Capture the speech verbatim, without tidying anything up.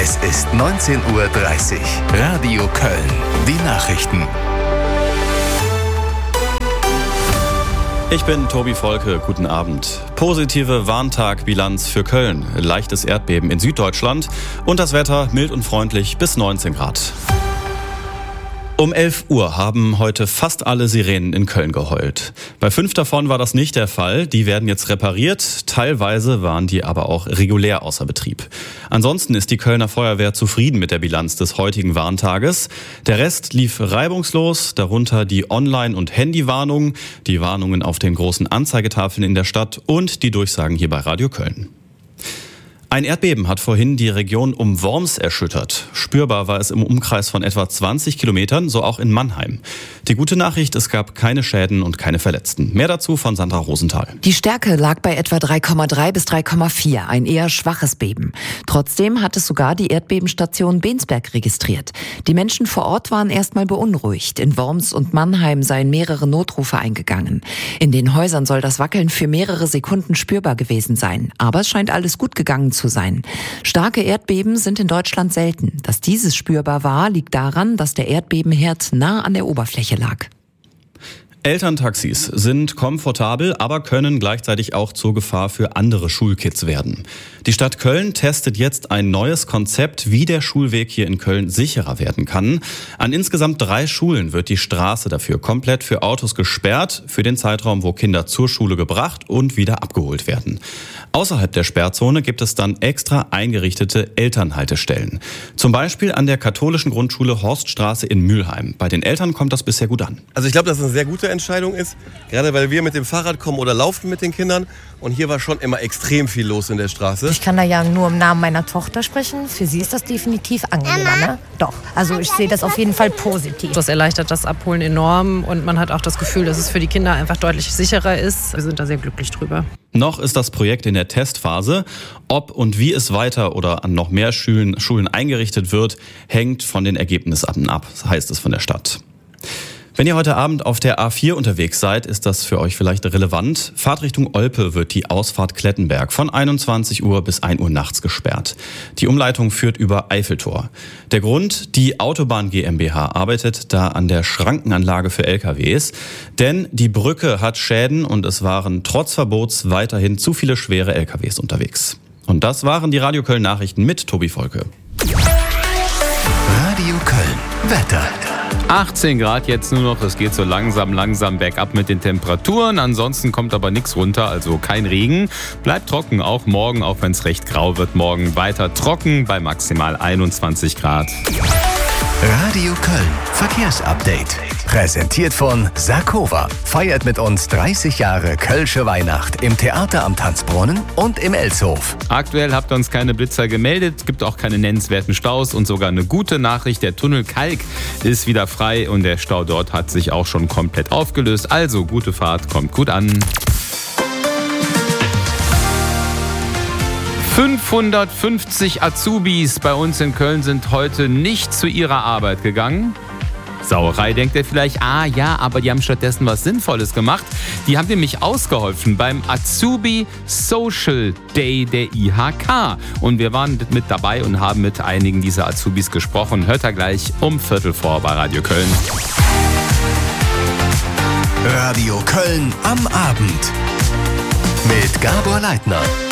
Es ist neunzehn Uhr dreißig. Radio Köln. Die Nachrichten. Ich bin Tobi Volke, guten Abend. Positive Warntagbilanz für Köln, leichtes Erdbeben in Süddeutschland und das Wetter mild und freundlich bis neunzehn Grad. Um elf Uhr haben heute fast alle Sirenen in Köln geheult. Bei fünf davon war das nicht der Fall. Die werden jetzt repariert. Teilweise waren die aber auch regulär außer Betrieb. Ansonsten ist die Kölner Feuerwehr zufrieden mit der Bilanz des heutigen Warntages. Der Rest lief reibungslos, darunter die Online- und Handywarnungen, die Warnungen auf den großen Anzeigetafeln in der Stadt und die Durchsagen hier bei Radio Köln. Ein Erdbeben hat vorhin die Region um Worms erschüttert. Spürbar war es im Umkreis von etwa zwanzig Kilometern, so auch in Mannheim. Die gute Nachricht, es gab keine Schäden und keine Verletzten. Mehr dazu von Sandra Rosenthal. Die Stärke lag bei etwa drei Komma drei bis drei Komma vier, ein eher schwaches Beben. Trotzdem hat es sogar die Erdbebenstation Bensberg registriert. Die Menschen vor Ort waren erstmal beunruhigt. In Worms und Mannheim seien mehrere Notrufe eingegangen. In den Häusern soll das Wackeln für mehrere Sekunden spürbar gewesen sein. Aber es scheint alles gut gegangen zu sein. Starke Erdbeben sind in Deutschland selten. Dass dieses spürbar war, liegt daran, dass der Erdbebenherd nah an der Oberfläche lag. Elterntaxis sind komfortabel, aber können gleichzeitig auch zur Gefahr für andere Schulkids werden. Die Stadt Köln testet jetzt ein neues Konzept, wie der Schulweg hier in Köln sicherer werden kann. An insgesamt drei Schulen wird die Straße dafür komplett für Autos gesperrt, für den Zeitraum, wo Kinder zur Schule gebracht und wieder abgeholt werden. Außerhalb der Sperrzone gibt es dann extra eingerichtete Elternhaltestellen. Zum Beispiel an der katholischen Grundschule Horststraße in Mülheim. Bei den Eltern kommt das bisher gut an. Also ich glaube, das ist eine sehr gute Entscheidung ist, gerade weil wir mit dem Fahrrad kommen oder laufen mit den Kindern und hier war schon immer extrem viel los in der Straße. Ich kann da ja nur im Namen meiner Tochter sprechen. Für sie ist das definitiv angenehmer, ne? Doch, also ich sehe das auf jeden Fall positiv. Das erleichtert das Abholen enorm und man hat auch das Gefühl, dass es für die Kinder einfach deutlich sicherer ist. Wir sind da sehr glücklich drüber. Noch ist das Projekt in der Testphase. Ob und wie es weiter oder an noch mehr Schulen, Schulen eingerichtet wird, hängt von den Ergebnissen ab, heißt es von der Stadt. Wenn ihr heute Abend auf der A vier unterwegs seid, ist das für euch vielleicht relevant. Fahrtrichtung Olpe wird die Ausfahrt Klettenberg von einundzwanzig Uhr bis ein Uhr nachts gesperrt. Die Umleitung führt über Eiffeltor. Der Grund, die Autobahn GmbH arbeitet da an der Schrankenanlage für L K Ws. Denn die Brücke hat Schäden und es waren trotz Verbots weiterhin zu viele schwere L K Ws unterwegs. Und das waren die Radio Köln Nachrichten mit Tobi Volke. Radio Köln. Wetter. achtzehn Grad jetzt nur noch, es geht so langsam, langsam bergab mit den Temperaturen. Ansonsten kommt aber nichts runter, also kein Regen. Bleibt trocken, auch morgen, auch wenn es recht grau wird. Morgen weiter trocken bei maximal einundzwanzig Grad. Radio Köln. Verkehrsupdate. Präsentiert von Sarkova. Feiert mit uns dreißig Jahre Kölsche Weihnacht im Theater am Tanzbrunnen und im Elshof. Aktuell habt ihr uns keine Blitzer gemeldet, gibt auch keine nennenswerten Staus und sogar eine gute Nachricht, der Tunnel Kalk ist wieder frei und der Stau dort hat sich auch schon komplett aufgelöst. Also gute Fahrt, kommt gut an. fünfhundertfünfzig Azubis bei uns in Köln sind heute nicht zu ihrer Arbeit gegangen. Sauerei, denkt ihr vielleicht, ah ja, aber die haben stattdessen was Sinnvolles gemacht. Die haben nämlich ausgeholfen beim Azubi Social Day der I H K. Und wir waren mit dabei und haben mit einigen dieser Azubis gesprochen. Hört ihr gleich um Viertel vor bei Radio Köln. Radio Köln am Abend mit Gabor Leitner.